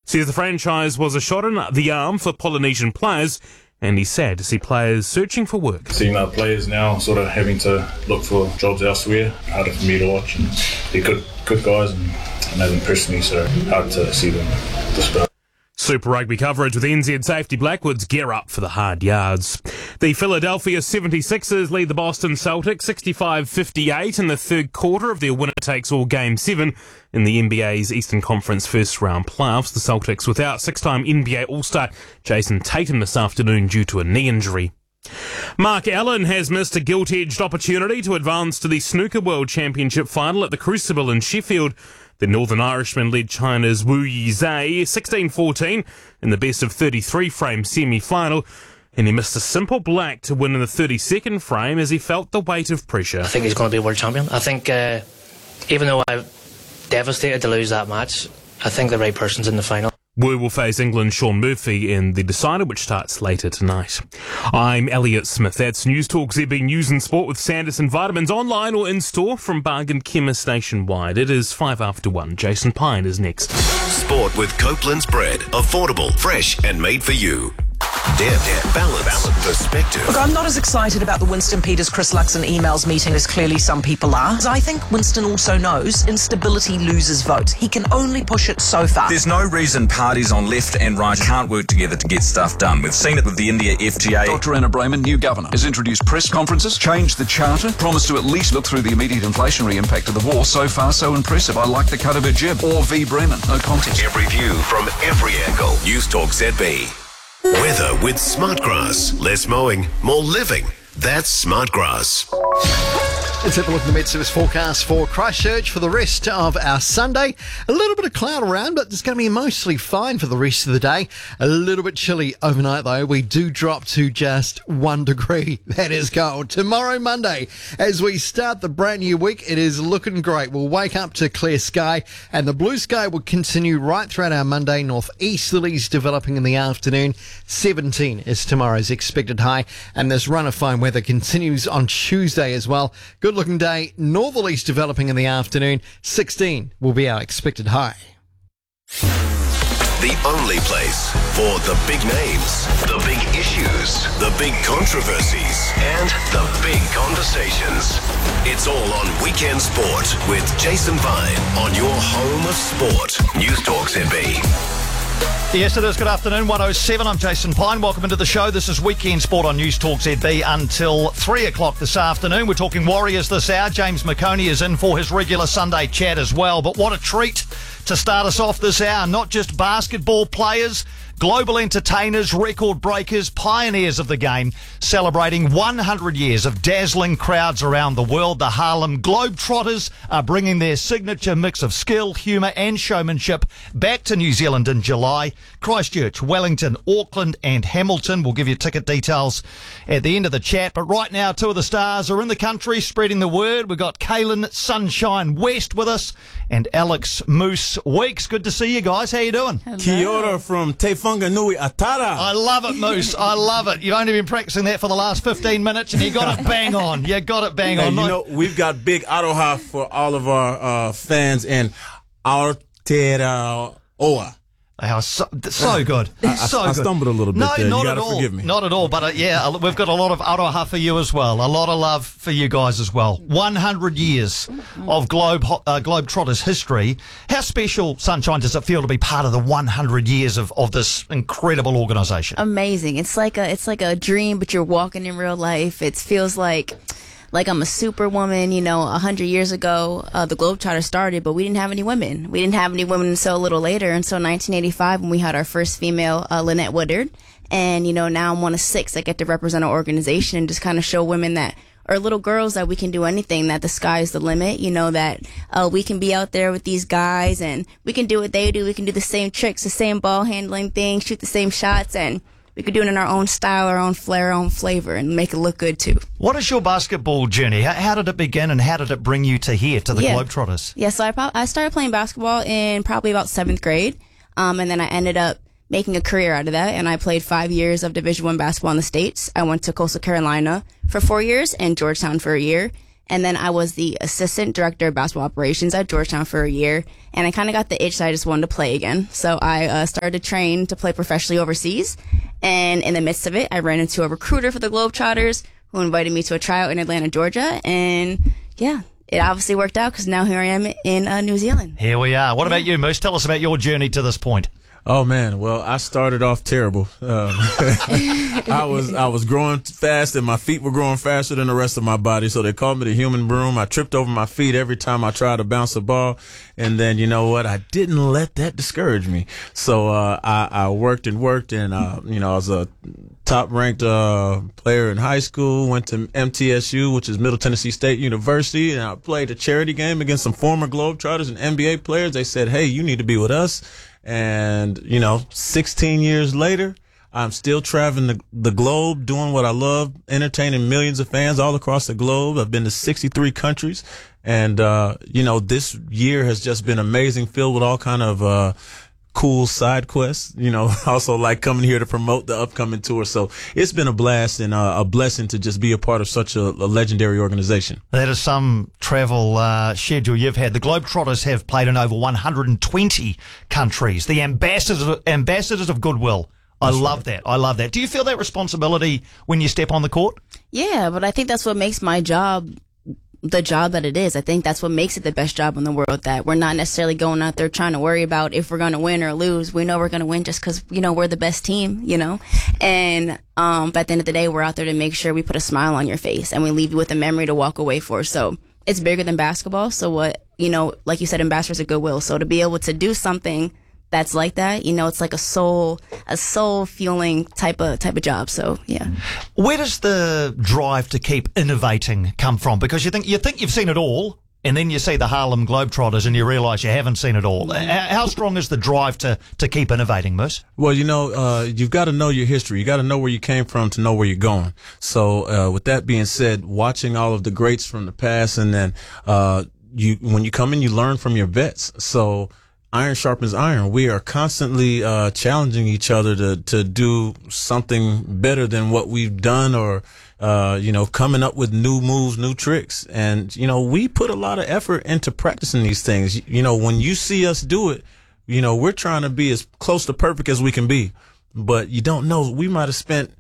says the franchise was a shot in the arm for Polynesian players, and he's sad to see players searching for work. Seeing our players now sort of having to look for jobs elsewhere, harder for me to watch, and they're good guys and they've impressed me, so hard to see them display. Super Rugby coverage with NZ Safety Blackwoods gear up for the hard yards. The Philadelphia 76ers lead the Boston Celtics 65-58 in the third quarter of their winner-takes-all Game 7 in the NBA's Eastern Conference first-round playoffs. The Celtics without six-time NBA All-Star Jason Tatum this afternoon due to a knee injury. Mark Allen has missed a gilt-edged opportunity to advance to the Snooker World Championship final at the Crucible in Sheffield. The Northern Irishman led China's Wu Yizhe 16-14 in the best-of-33 frame semi-final, and he missed a simple black to win in the 32nd frame as he felt the weight of pressure. I think he's going to be world champion. I think even though I'm devastated to lose that match, I think the right person's in the final. Wu will face England's Shaun Murphy in the decider, which starts later tonight. I'm Elliot Smith. That's News Talk ZB News and Sport with Sanderson Vitamins, online or in store from Bargain Chemist nationwide. It is 1:05. Jason Pine is next. Sport with Copeland's bread. Affordable, fresh and made for you. Depth, balance, perspective. Look, I'm not as excited about the Winston Peters-Chris Luxon emails meeting as clearly some people are. I think Winston also knows instability loses votes. He can only push it so far. There's no reason parties on left and right can't work together to get stuff done. We've seen it with the India FTA. Dr. Anna Brayman, new governor, has introduced press conferences, changed the charter, promised to at least look through the immediate inflationary impact of the war. So far, so impressive. I like the cut of her jib. Or V. Bremen, no contest. Every view from every angle. News Talk ZB. Weather with Smartgrass. Less mowing, more living. That's Smartgrass. Let's have a look at the Met Service forecast for Christchurch for the rest of our Sunday. A little bit of cloud around, but it's going to be mostly fine for the rest of the day. A little bit chilly overnight, though. We do drop to just 1 degree. That is cold. Tomorrow, Monday, as we start the brand new week, it is looking great. We'll wake up to clear sky, and the blue sky will continue right throughout our Monday. Northeasterlies developing in the afternoon. 17 is tomorrow's expected high, and this run of fine weather continues on Tuesday as well. Good looking day, northerlies developing in the afternoon. 16 will be our expected high. The only place for the big names, the big issues, the big controversies, and the big conversations. It's all on Weekend Sport with Jason Vine on your home of sport. News Talk ZB. Yes, it is. Good afternoon, 1:07. I'm Jason Pine. Welcome into the show. This is Weekend Sport on News Talk ZB until 3 o'clock this afternoon. We're talking Warriors this hour. James McConey is in for his regular Sunday chat as well. But what a treat to start us off this hour. Not just basketball players, global entertainers, record breakers, pioneers of the game, celebrating 100 years of dazzling crowds around the world. The Harlem Globetrotters are bringing their signature mix of skill, humour and showmanship back to New Zealand in July. Christchurch, Wellington, Auckland and Hamilton. We'll give you ticket details at the end of the chat. But right now, two of the stars are in the country spreading the word. We've got Kaylin Sunshine West with us and Alex Moose Weeks. Good to see you guys. How you doing? Hello. Kia ora from Te Whanganui Atara. I love it, Moose. I love it. You've only been practicing that for the last 15 minutes and you got it bang on. You got it bang on. You know, we've got big aroha for all of our fans in Aotearoa. Oh, so good. I stumbled a little bit there. Not You at gotta all. forgive me. Not at all. But yeah, we've got a lot of aroha for you as well. A lot of love for you guys as well. 100 years of Globetrotters history. How special, Sunshine, does it feel to be part of the 100 years of this incredible organisation? Amazing. It's like a dream, but you're walking in real life. It feels like I'm a superwoman. You know, 100 years ago, the Globetrotters started, but we didn't have any women. We didn't have any women until a little later, until 1985 when we had our first female, Lynette Woodard. And, you know, now I'm one of 6 that get to represent our organization and just kind of show women that, or little girls, that we can do anything, that the sky is the limit, you know, that we can be out there with these guys and we can do what they do. We can do the same tricks, the same ball handling thing, shoot the same shots, and we could do it in our own style, our own flair, our own flavor, and make it look good too. What is your basketball journey? How did it begin, and how did it bring you to here, to the Globetrotters? Yeah, so I started playing basketball in probably about 7th grade, and then I ended up making a career out of that, and I played 5 years of Division I basketball in the States. I went to Coastal Carolina for 4 years and Georgetown for a year. And then I was the assistant director of basketball operations at Georgetown for a year. And I kind of got the itch that I just wanted to play again. So I started to train to play professionally overseas. And in the midst of it, I ran into a recruiter for the Globetrotters who invited me to a tryout in Atlanta, Georgia. And yeah, it obviously worked out because now here I am in New Zealand. Here we are. What about you, Moose? Tell us about your journey to this point. Oh man, well I started off terrible. I was growing fast and my feet were growing faster than the rest of my body, so they called me the human broom. I tripped over my feet every time I tried to bounce a ball, and then you know what? I didn't let that discourage me. So I worked and I was a top-ranked player in high school, went to MTSU, which is Middle Tennessee State University, and I played a charity game against some former Globetrotters and NBA players. They said, hey, you need to be with us. And, 16 years later, I'm still traveling the globe, doing what I love, entertaining millions of fans all across the globe. I've been to 63 countries. And, this year has just been amazing, filled with all kind of cool side quests. Also like coming here to promote the upcoming tour. So it's been a blast and a blessing to just be a part of such a legendary organization. That is some travel schedule you've had. The Globetrotters have played in over 120 countries. The ambassadors of goodwill. I love that. Do you feel that responsibility when you step on the court? Yeah, but I think that's what makes my job the job that it is. I think that's what makes it the best job in the world, that we're not necessarily going out there trying to worry about if we're going to win or lose. We know we're going to win just because, we're the best team, And but at the end of the day, we're out there to make sure we put a smile on your face and we leave you with a memory to walk away for. So it's bigger than basketball. So what, like you said, ambassadors of goodwill. So to be able to do something that's like that, it's like a soul fueling type of job. So yeah. Where does the drive to keep innovating come from? Because you think you've seen it all, and then you see the Harlem Globetrotters and you realise you haven't seen it all. How strong is the drive to keep innovating, Moose? Well, you've got to know your history. You got to know where you came from to know where you're going. So with that being said, watching all of the greats from the past, and then when you come in, you learn from your vets. So iron sharpens iron. We are constantly challenging each other to do something better than what we've done, or coming up with new moves, new tricks. And we put a lot of effort into practicing these things. When you see us do it, we're trying to be as close to perfect as we can be. But you don't know, we might have spent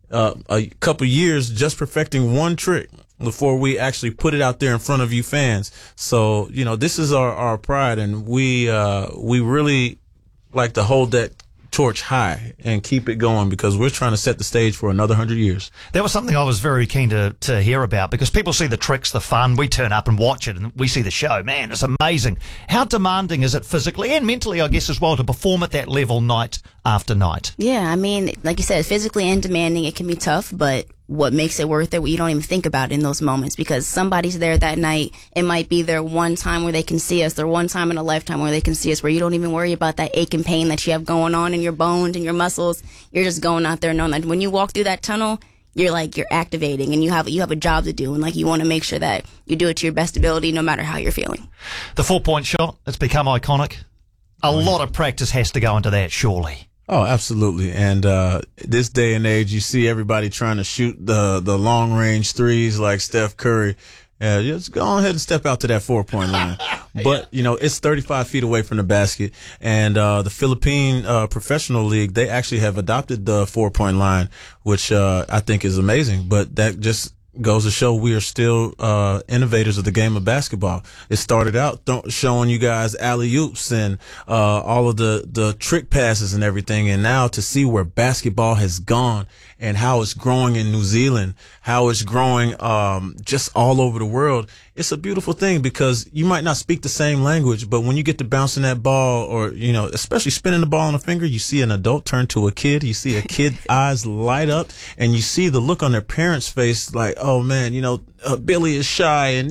a couple years just perfecting one trick before we actually put it out there in front of you fans. So, this is our pride, and we really like to hold that torch high and keep it going, because we're trying to set the stage for another 100 years. That was something I was very keen to hear about, because people see the tricks, the fun. We turn up and watch it and we see the show. Man, it's amazing. How demanding is it physically and mentally, I guess, as well, to perform at that level night after night? Yeah, I mean, like you said, physically and demanding, it can be tough, but what makes it worth it, you don't even think about it in those moments, because somebody's there that night. It might be their one time where they can see us, their one time in a lifetime where they can see us, where you don't even worry about that ache and pain that you have going on in your bones and your muscles. You're just going out there knowing that when you walk through that tunnel, you're activating, and you have a job to do, and you want to make sure that you do it to your best ability no matter how you're feeling. The 4-point shot, it's become iconic. A lot of practice has to go into that, surely. Oh, absolutely. And this day and age, you see everybody trying to shoot the long range threes like Steph Curry. Just go ahead and step out to that 4-point line. But, it's 35 feet away from the basket. And the Philippine Professional League, they actually have adopted the 4-point line, which I think is amazing. But that just goes to show we are still innovators of the game of basketball. It started out showing you guys alley-oops and all of the trick passes and everything, and now to see where basketball has gone and how it's growing in New Zealand, how it's growing just all over the world, it's a beautiful thing, because you might not speak the same language, but when you get to bouncing that ball, or especially spinning the ball on a finger, you see an adult turn to a kid, you see a kid eyes light up, and you see the look on their parents' face like, oh man, Billy is shy, and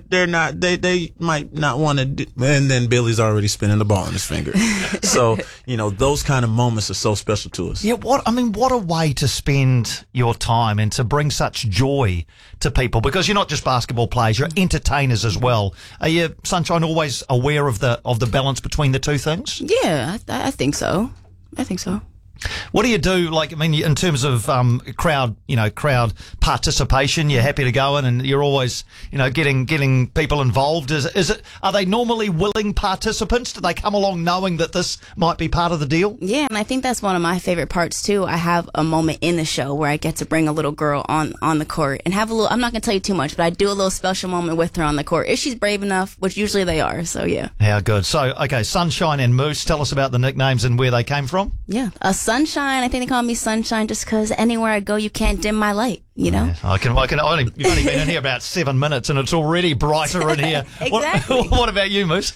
they might not want to do, and then Billy's already spinning the ball on his finger. So, those kind of moments are so special to us. Yeah, what a way to spend your time and to bring such joy to people, because you're not just basketball players, you're entertainers as well. Are you, Sunshine, always aware of the balance between the two things? Yeah, I think so. What do you do, like, I mean, in terms of crowd participation? You're happy to go in and you're always, getting people involved. Are they normally willing participants? Do they come along knowing that this might be part of the deal? Yeah, and I think that's one of my favorite parts too. I have a moment in the show where I get to bring a little girl on the court and have a little, I'm not going to tell you too much, but I do a little special moment with her on the court if she's brave enough, which usually they are, so yeah. How good. So, okay, Sunshine and Moose, tell us about the nicknames and where they came from. Yeah, Sunshine, I think they call me Sunshine just because anywhere I go, you can't dim my light, Yeah, you've only been in here about 7 minutes and it's already brighter in here. Exactly. What about you, Moose?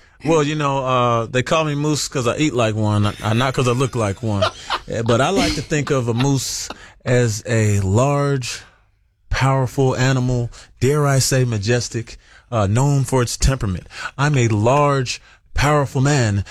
Well, they call me Moose because I eat like one, not because I look like one. But I like to think of a moose as a large, powerful animal, dare I say majestic, known for its temperament. I'm a large, powerful man,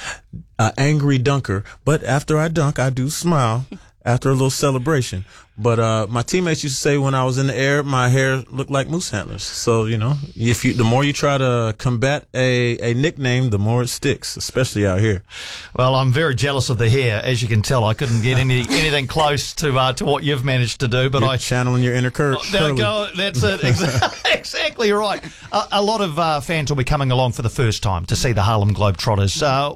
angry dunker, but after I dunk, I do smile after a little celebration. But my teammates used to say when I was in the air, my hair looked like moose antlers. So, the more you try to combat a nickname, the more it sticks, especially out here. Well, I'm very jealous of the hair. As you can tell, I couldn't get anything close to what you've managed to do. But You're channeling your inner curly. There we go. That's it. Exactly right. A lot of fans will be coming along for the first time to see the Harlem Globetrotters.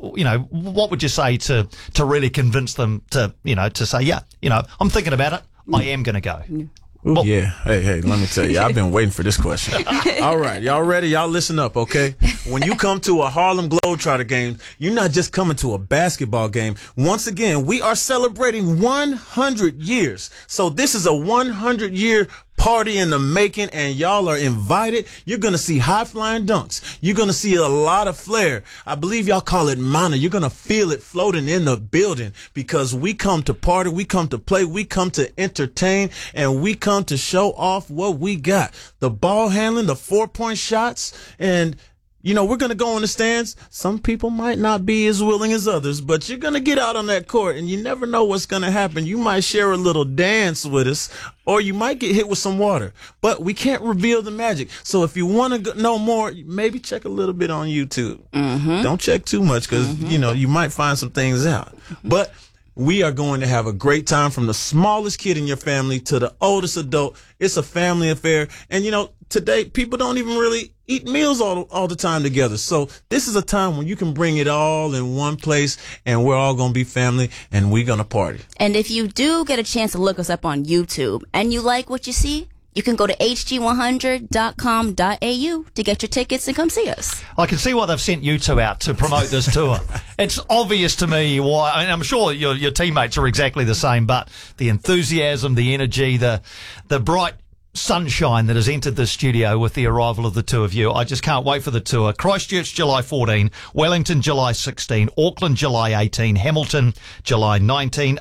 What would you say to really convince them to say, I'm thinking about it. I am going to go. Ooh, yeah. Hey, let me tell you, I've been waiting for this question. All right, y'all ready? Y'all listen up, okay? When you come to a Harlem Globetrotter game, you're not just coming to a basketball game. Once again, we are celebrating 100 years. So this is a 100-year party in the making, and y'all are invited. You're going to see high-flying dunks. You're going to see a lot of flair. I believe y'all call it mana. You're going to feel it floating in the building because we come to party, we come to play, we come to entertain, and we come to show off what we got. The ball handling, the 4-point shots, and we're going to go in the stands. Some people might not be as willing as others, but you're going to get out on that court, and you never know what's going to happen. You might share a little dance with us, or you might get hit with some water. But we can't reveal the magic. So if you want to know more, maybe check a little bit on YouTube. Mm-hmm. Don't check too much because, you might find some things out. But we are going to have a great time from the smallest kid in your family to the oldest adult. It's a family affair. And, today people don't even really eat meals all the time together. So this is a time when you can bring it all in one place and we're all going to be family and we're going to party. And if you do get a chance to look us up on YouTube and you like what you see, you can go to hg100.com.au to get your tickets and come see us. I can see why they've sent you two out to promote this tour. It's obvious to me why. I mean, I'm sure your teammates are exactly the same, but the enthusiasm, the energy, the bright sunshine that has entered the studio with the arrival of the two of you. I just can't wait for the tour. Christchurch, July 14, Wellington, July 16, Auckland, July 18, Hamilton, July 19,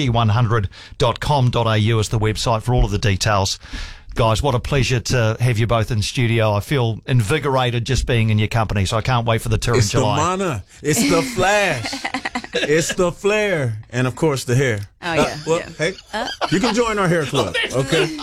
hg100.com.au is the website for all of the details. Guys, what a pleasure to have you both in studio. I feel invigorated just being in your company, so I can't wait for the tour in July. It's the mana. It's the flash. It's the flair. And, of course, the hair. Oh, yeah. Hey, you can join our hair club, okay?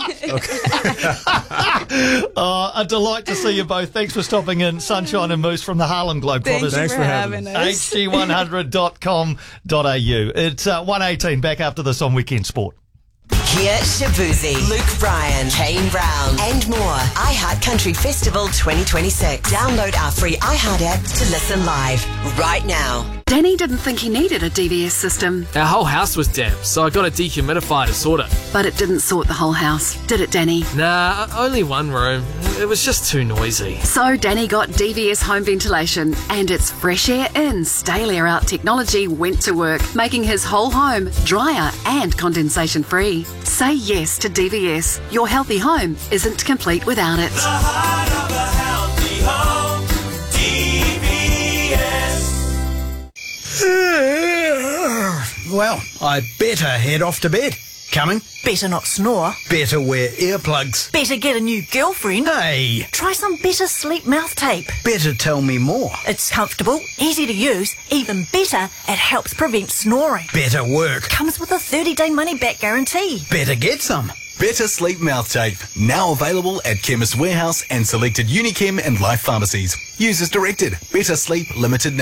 A delight to see you both. Thanks for stopping in. Sunshine and Moose from the Harlem Globetrotters. Thanks for having us. hg100.com.au. It's 1:18. Back after this on Weekend Sport. Kia Shabuzi, Luke Bryan, Kane Brown, and more. iHeart Country Festival 2026. Download our free iHeart app to listen live right now. Danny didn't think he needed a DVS system. Our whole house was damp, so I got a dehumidifier to sort it. But it didn't sort the whole house, did it, Danny? Nah, only one room. It was just too noisy. So Danny got DVS home ventilation, and its fresh air in, stale air out technology went to work, making his whole home drier and condensation free. Say yes to DVS. Your healthy home isn't complete without it. The heart of a healthy home, DVS. Well, I better head off to bed. Coming. Better not snore. Better wear earplugs. Better get a new girlfriend. Hey! Try some Better Sleep mouth tape. Better tell me more. It's comfortable, easy to use, even better, it helps prevent snoring. Better work. Comes with a 30-day money-back guarantee. Better get some. Better Sleep mouth tape. Now available at Chemist Warehouse and selected Unichem and Life pharmacies. Use as directed. Better Sleep Limited.